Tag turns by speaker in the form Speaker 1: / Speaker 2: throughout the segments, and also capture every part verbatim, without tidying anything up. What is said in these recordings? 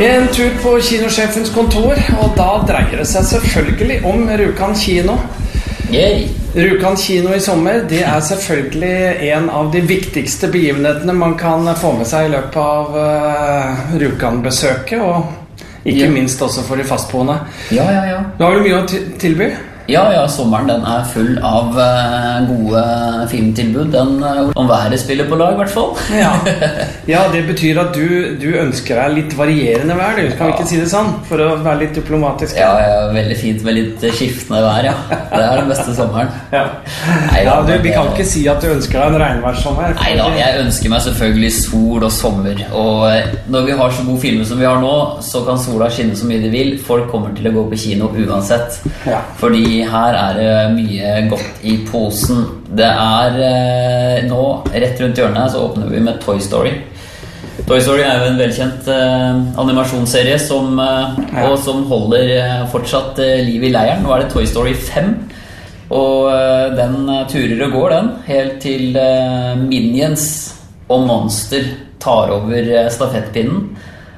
Speaker 1: En tur på kinosjefens kontor, og da dreier det seg selvfølgelig om Rjukan kino.
Speaker 2: Yay.
Speaker 1: Rjukan kino i sommer, det er selvfølgelig en av de viktigste begivenhetene man kan få med seg i løpet av uh, Rjukan-besøket, og ikke ja. minst også for de fastboende.
Speaker 2: Ja, ja, ja.
Speaker 1: Du har vel mye å tilby?
Speaker 2: Ja, ja, sommeren den er full av uh, gode filmtilbud. Den uh, om været spiller på lag, i hvert fall.
Speaker 1: ja. ja, det betyr at du, du ønsker deg litt varierende vær, du kan ja. ikke si det sånn, for å være litt diplomatisk.
Speaker 2: Ja, ja, veldig fint med litt skiftende vær, ja. Det er den beste sommeren.
Speaker 1: ja, Nei, ja du, vi kan ikke si at du ønsker deg en regnværssommer.
Speaker 2: Nei da, jeg ønsker meg selvfølgelig sol og sommer. Og når vi har så gode filmer som vi har nå, så kan sola skinne så mye de vil. Folk kommer til å gå på kino uansett. Ja. Fordi her er det mye godt i posen. Det er eh, nå, rett rundt hjørnet, så åpner vi med Toy Story. Toy Story er jo en velkjent eh, animasjonsserie som, eh, ja. og som holder eh, fortsatt eh, liv i leiren. Nå er det Toy Story fem, og eh, den turer og går den, helt til eh, Minions og Monster tar over eh, stafettpinnen.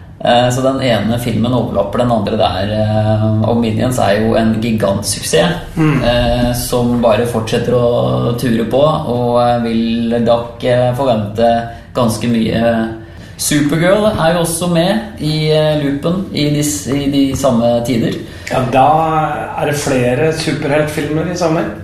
Speaker 2: Så den ene filmen overlapper den andre der, og Minions er jo en gigantsuksess mm. som bare fortsetter å ture på, og vil dere forvente ganske mye. Supergirl er jo også med i loopen i de, i de samme tider.
Speaker 1: Ja, da er det flere superheltfilmer i sommer.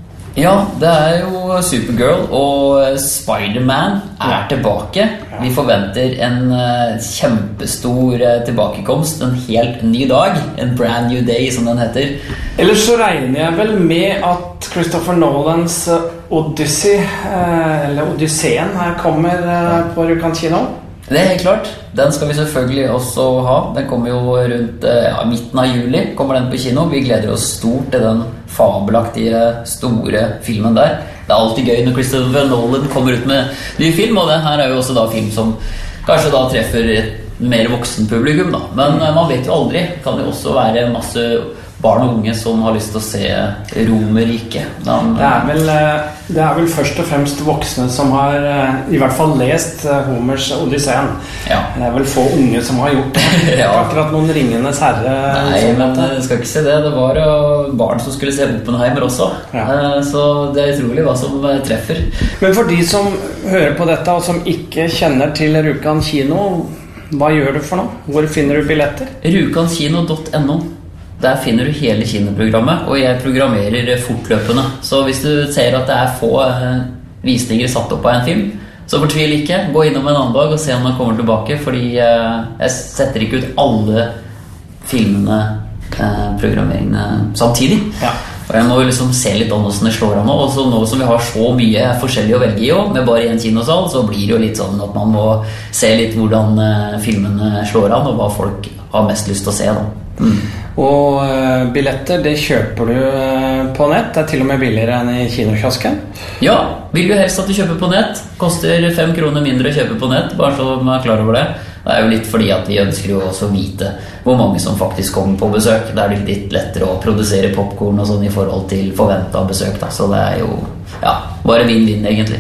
Speaker 2: Ja, det er jo Supergirl, og Spider-Man er tilbake. Vi forventer en uh, kjempestor uh, tilbakekomst, en helt ny dag, en brand new day som den heter.
Speaker 1: Ellers så regner jeg vel med at Christopher Nolans uh, Odyssey, uh, eller Odysseen, her kommer uh, på Rjukan kino.
Speaker 2: Det er helt klart. Den skal vi selvfølgelig også ha. Den kommer jo rundt ja, midten av juli kommer den på kino. Vi gleder oss stort til den fabelaktige, store filmen der. Det er alltid gøy når Christopher Nolan kommer ut med ny film, og det her er jo også da film som kanskje da treffer et mer voksen publikum da. Men man vet jo aldri. Det kan jo også være masse barn og unge som har lyst til å se Romerriket. Men
Speaker 1: det er vel, det er vel først og fremst voksne som har i hvert fall lest Homers Odysseen. Ja. Det er vel få unge som har gjort det. ja. Akkurat noen Ringenes herre.
Speaker 2: Nei, men jeg skal ikke se det. Det var barn som skulle se Oppenheimer også. Ja. Så det er utrolig hva som treffer.
Speaker 1: Men for de som hører på dette og som ikke kjenner til Rjukan kino, hva gjør du for noe? Hvor finner du billetter?
Speaker 2: rjukankino punktum no. Der finner du hele kinoprogrammet, og jeg programmerer fortløpende. Så hvis du ser at det er få eh, visninger satt opp av en film, så fortvil ikke. Gå innom en annen dag og se om den kommer tilbake, fordi eh, jeg setter ikke ut alle filmene, eh, programmeringene samtidig. Ja. Og jeg må liksom se litt om hvordan det slår an. Og så nå som vi har så mye forskjellig å velge i også, med bare en kinosal, så blir det jo litt sånn at man må se litt hvordan eh, filmene slår an, og hva folk har mest lyst til å se da. Mm.
Speaker 1: Og uh, billetter, det kjøper du uh, på nett. Det er til og med billigere enn i kinokiosken.
Speaker 2: Ja, vil du helst at du kjøper på nett. Koster fem kroner mindre å kjøpe på nett, bare så man er klar over det. Det er jo litt fordi at vi ønsker jo også å vite hvor mange som faktisk kommer på besøk. Det er litt lettere å produsere popcorn og sånn i forhold til forventet besøk da. Så det er jo ja, bare vinn-vinn egentlig.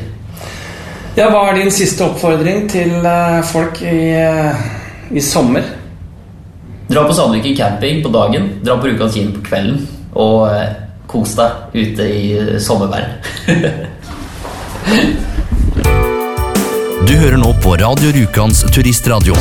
Speaker 1: Ja, hva er din siste oppfordring til uh, folk i, uh, i sommer?
Speaker 2: Dra på Sandviken camping på dagen, dra på Rjukan kino på kvelden, og eh, kos deg ute i sommervær.
Speaker 3: Du hører nå på Radio Rjukans turistradio.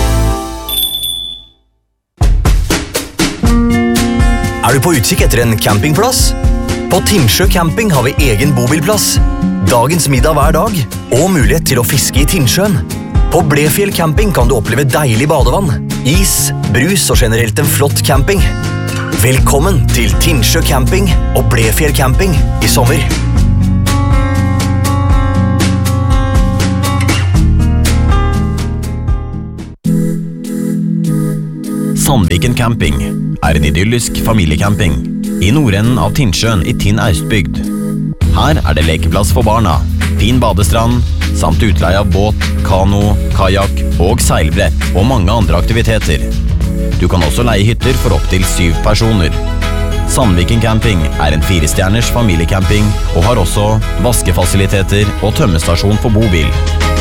Speaker 3: Er du på utkikk etter en campingplass? På Tinnsjø camping har vi egen bobilplass, dagens middag hver dag, og mulighet til å fiske i Tinnsjøen. På Blefjell camping kan du oppleve deilig badevann, is, brus og generelt en flott camping. Velkommen til Tinnsjø camping og Blefjell camping i sommer. Sandviken camping er en idyllisk familiecamping i nordenden av Tinnsjøen i Tinn Austbygd. Her er det lekeplass for barna, fin badestrand, samt utleie av båt, kano, kajak og seilbrett og mange andre aktiviteter. Du kan også leie hytter for opp til syv personer. Sandviken camping er en firestjerners familiecamping og har også vaskefasiliteter og tømmestasjon for bobil.